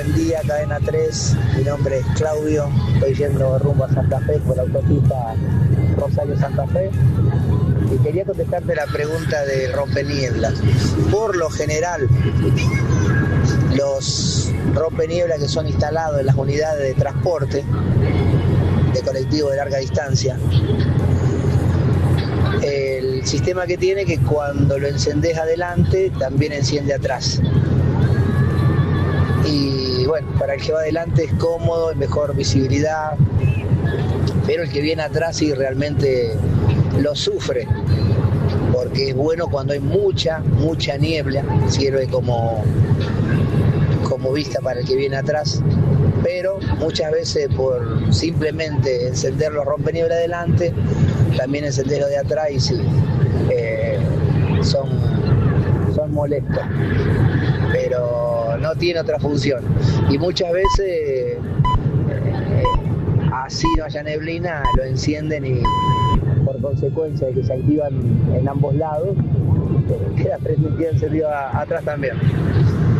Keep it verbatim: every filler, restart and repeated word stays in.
buen día, Cadena tres. Mi nombre es Claudio. Estoy yendo rumbo a Santa Fe por la autopista Rosario-Santa Fe. Y quería contestarte la pregunta de rompenieblas. Por lo general, los rompenieblas que son instalados en las unidades de transporte de colectivo de larga distancia, el sistema que tiene que cuando lo encendés adelante también enciende atrás. Y bueno, para el que va adelante es cómodo, es mejor visibilidad, pero el que viene atrás sí realmente lo sufre, porque es bueno cuando hay mucha, mucha niebla, sirve como, como vista para el que viene atrás, pero muchas veces por simplemente encender los rompenieblas adelante, también encender los de atrás y sí, eh, son, son molestos, pero no tiene otra función. Y muchas veces, eh, así no haya neblina, lo encienden y por consecuencia de que se activan en ambos lados, queda prendido encendido a, atrás también.